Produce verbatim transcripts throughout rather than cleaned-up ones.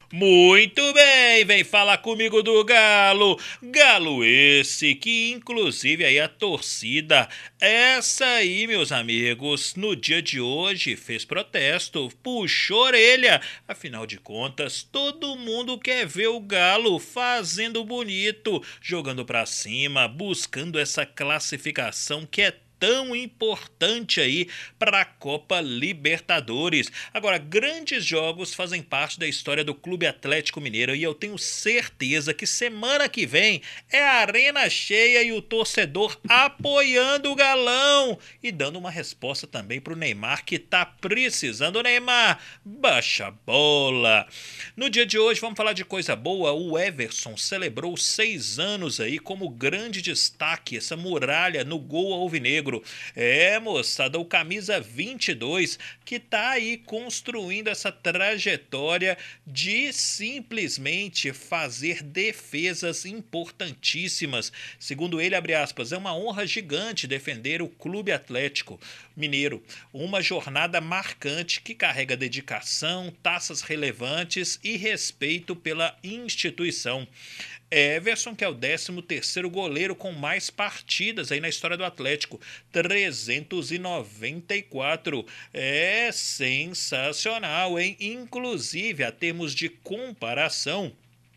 Muito bem, vem falar comigo do Galo. Galo esse que inclusive aí a torcida, essa aí, meus amigos, no dia de hoje fez protesto, puxou a orelha. Afinal de contas, todo mundo quer ver o Galo fazendo bonito, jogando pra cima, buscando essa classificação que é tão importante aí para a Copa Libertadores. Agora, grandes jogos fazem parte da história do Clube Atlético Mineiro e eu tenho certeza que semana que vem é a arena cheia e o torcedor apoiando o Galão e dando uma resposta também para o Neymar que tá precisando. Neymar, baixa a bola. No dia de hoje vamos falar de coisa boa. O Everson celebrou seis anos aí como grande destaque, essa muralha no gol alvinegro. É, moçada, o camisa vinte e dois que tá aí construindo essa trajetória de simplesmente fazer defesas importantíssimas. Segundo ele, abre aspas, é uma honra gigante defender o Clube Atlético Mineiro, uma jornada marcante que carrega dedicação, taças relevantes e respeito pela instituição. Everson, que é o décimo terceiro goleiro com mais partidas aí na história do Atlético, trezentos e noventa e quatro. É sensacional, hein? Inclusive, a termos de comparação,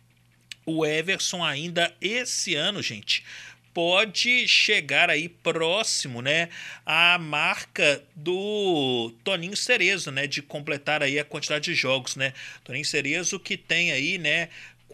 o Everson ainda esse ano, gente, pode chegar aí próximo, né, à marca do Toninho Cerezo, né, de completar aí a quantidade de jogos, né? Toninho Cerezo que tem aí, né,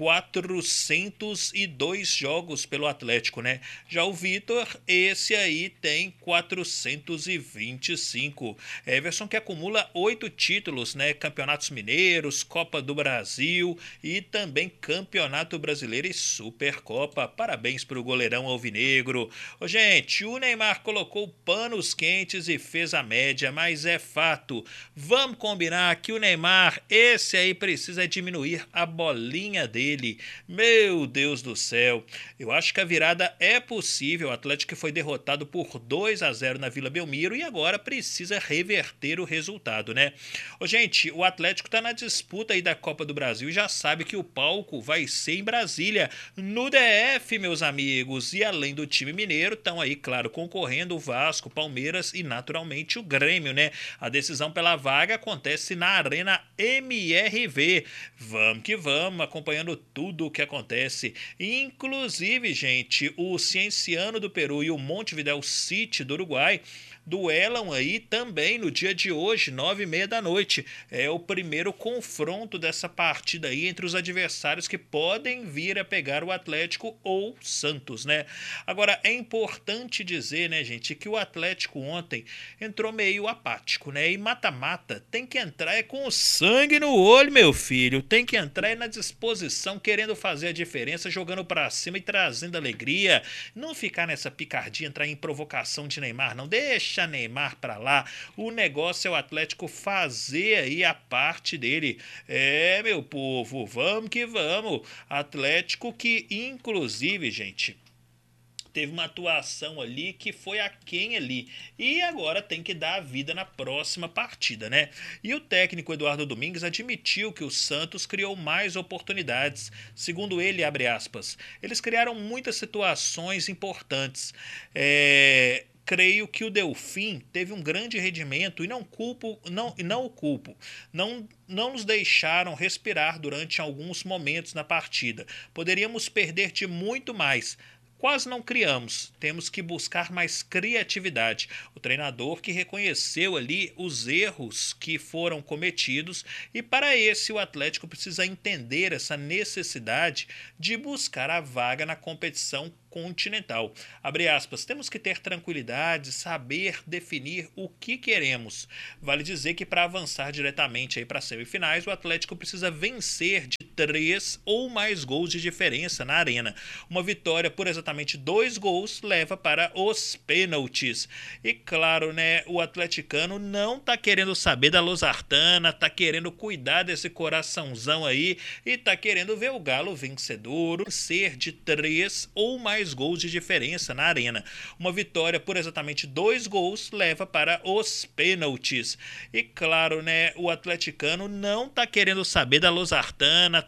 quatrocentos e dois jogos pelo Atlético, né? Já o Vitor, esse aí tem quatrocentos e vinte e cinco. Everson que acumula oito títulos, né? Campeonatos Mineiros, Copa do Brasil e também Campeonato Brasileiro e Supercopa. Parabéns pro goleirão alvinegro. Ô, gente, o Neymar colocou panos quentes e fez a média, mas é fato. Vamos combinar que o Neymar, esse aí precisa diminuir a bolinha dele. Ele. Meu Deus do céu, eu acho que a virada é possível. O Atlético foi derrotado por dois a zero na Vila Belmiro e agora precisa reverter o resultado, né? Ô, gente, o Atlético tá na disputa aí da Copa do Brasil e já sabe que o palco vai ser em Brasília, no D F, meus amigos. E além do time mineiro, estão aí, claro, concorrendo o Vasco, Palmeiras e naturalmente o Grêmio, né? A decisão pela vaga acontece na Arena M R V. Vamos que vamos, acompanhando tudo o que acontece. Inclusive, gente, o Cienciano do Peru e o Montevideo City do Uruguai duelam aí também no dia de hoje, nove e meia da noite. É o primeiro confronto dessa partida aí entre os adversários que podem vir a pegar o Atlético ou Santos, né? Agora, é importante dizer, né, gente, que o Atlético ontem entrou meio apático, né? E mata-mata tem que entrar é com o sangue no olho, meu filho. Tem que entrar é na disposição, querendo fazer a diferença, jogando pra cima e trazendo alegria. Não ficar nessa picardia, entrar em provocação de Neymar, não. Deixa Neymar pra lá. O negócio é o Atlético fazer aí a parte dele. É, meu povo, vamos que vamos. Atlético que, inclusive, gente, teve uma atuação ali que foi aquém ali. E agora tem que dar a vida na próxima partida, né? E o técnico Eduardo Domingues admitiu que o Santos criou mais oportunidades. Segundo ele, abre aspas, eles criaram muitas situações importantes. É... Creio que o Delfim teve um grande rendimento e não culpo, não, não o culpo. Não, não nos deixaram respirar durante alguns momentos na partida. Poderíamos perder de muito mais. Quase não criamos, temos que buscar mais criatividade. O treinador que reconheceu ali os erros que foram cometidos e para esse o Atlético precisa entender essa necessidade de buscar a vaga na competição continental. Abre aspas, temos que ter tranquilidade, saber definir o que queremos. Vale dizer que para avançar diretamente aí para as semifinais, o Atlético precisa vencer de três ou mais gols de diferença na arena. Uma vitória por exatamente dois gols leva para os pênaltis. E claro, né, o atleticano não tá querendo saber da Losartana, tá querendo cuidar desse coraçãozão aí e tá querendo ver o Galo vencedor, ser de três ou mais gols de diferença na arena. Uma vitória por exatamente dois gols leva para os pênaltis. E claro, né, o atleticano não tá querendo saber da Losartana,